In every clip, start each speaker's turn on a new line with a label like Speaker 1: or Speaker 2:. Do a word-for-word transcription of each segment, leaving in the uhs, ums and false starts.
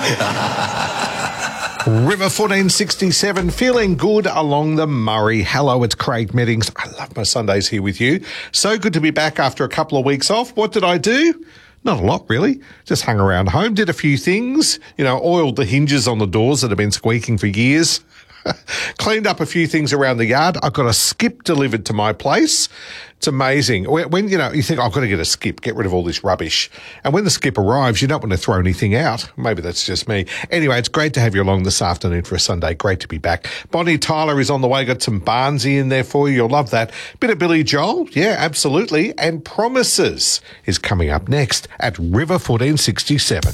Speaker 1: River fourteen sixty-seven, feeling good along the Murray. Hello, it's Craig Meddings. I love my Sundays here with you. So good to be back after a couple of weeks off. What did I do? Not a lot, really. Just hung around home, did a few things. You know, oiled the hinges on the doors that have been squeaking for years. Cleaned up a few things around the yard. I got a skip delivered to my place. It's amazing. When, when, you know, you think, I've got to get a skip, get rid of all this rubbish. And when the skip arrives, you don't want to throw anything out. Maybe that's just me. Anyway, it's great to have you along this afternoon for a Sunday. Great to be back. Bonnie Tyler is on the way. Got some Barnesy in there for you. You'll love that. Bit of Billy Joel. Yeah, absolutely. And Promises is coming up next at River fourteen sixty-seven.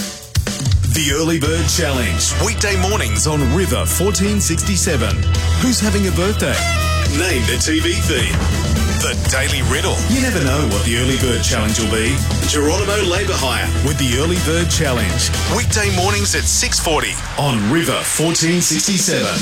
Speaker 2: The Early Bird Challenge. Weekday mornings on River fourteen sixty-seven. Who's having a birthday? Name the T V theme. The Daily Riddle. You never know what the Early Bird Challenge will be. Geronimo Labour Hire with the Early Bird Challenge. Weekday mornings at six forty on River fourteen sixty-seven.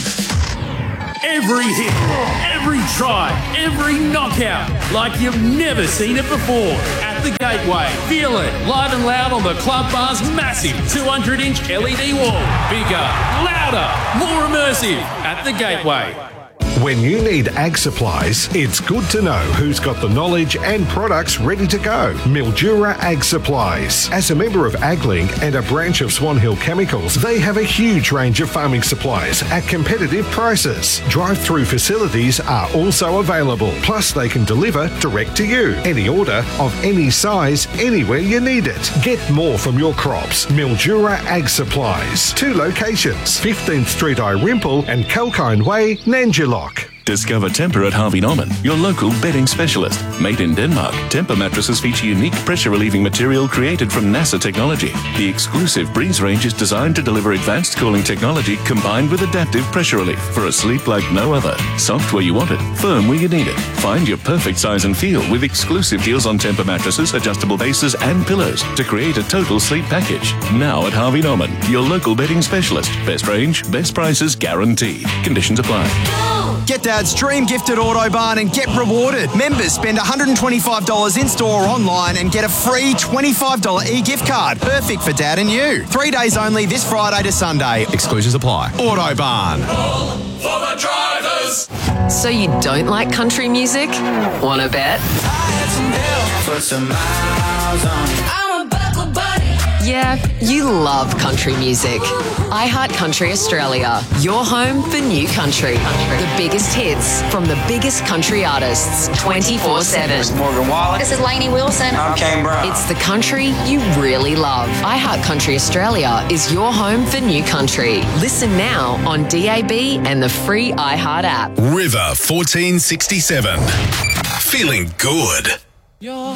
Speaker 3: Every hit, every try, every knockout, like you've never seen it before. At the Gateway, feel it live and loud on the Club Bar's massive two hundred inch L E D wall. Bigger, louder, more immersive at the Gateway.
Speaker 1: When you need ag supplies, it's good to know who's got the knowledge and products ready to go. Mildura Ag Supplies. As a member of AgLink and a branch of Swan Hill Chemicals, they have a huge range of farming supplies at competitive prices. Drive-through facilities are also available. Plus, they can deliver direct to you. Any order of any size, anywhere you need it. Get more from your crops. Mildura Ag Supplies. Two locations, fifteenth Street Irimple and Kalkine Way, Nanjilock.
Speaker 4: Discover Temper at Harvey Norman, your local bedding specialist. Made in Denmark, Temper mattresses feature unique pressure-relieving material created from NASA technology. The exclusive Breeze range is designed to deliver advanced cooling technology combined with adaptive pressure relief for a sleep like no other. Soft where you want it, firm where you need it. Find your perfect size and feel with exclusive deals on Temper mattresses, adjustable bases and pillows to create a total sleep package. Now at Harvey Norman, your local bedding specialist. Best range, best prices guaranteed. Conditions apply.
Speaker 5: Get Dad's Dream Gifted Autobarn and get rewarded. Members spend one hundred twenty-five dollars in-store or online and get a free twenty-five dollars e-gift card. Perfect for Dad and you. Three days only this Friday to Sunday. Exclusions apply. Autobarn.
Speaker 6: All for the drivers.
Speaker 7: So you don't like country music? Wanna bet?
Speaker 6: I had some help. Put some miles on it. I'm a buckle buddy.
Speaker 7: Yeah, you love country music. iHeart Country Australia, your home for new country. The biggest hits from the biggest country artists, twenty-four seven.
Speaker 8: This is Morgan Wallen.
Speaker 9: This is Lainey Wilson.
Speaker 8: I'm Kane Brown.
Speaker 7: It's the country you really love. iHeart Country Australia is your home for new country. Listen now on D A B and the free iHeart app.
Speaker 2: River fourteen sixty-seven. Feeling good.